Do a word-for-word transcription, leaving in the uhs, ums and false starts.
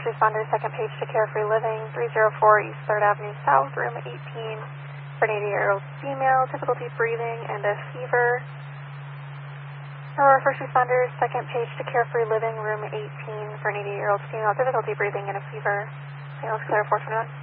First responder, second page to Carefree Living, three oh four East third Avenue South, room eighteen, for an eighty-year-old female, difficulty breathing and a fever. Or first responder, second page to Carefree Living, room eighteen, for an eighty-year-old female, difficulty breathing and a fever. Saint Louis Clear four twenty-one.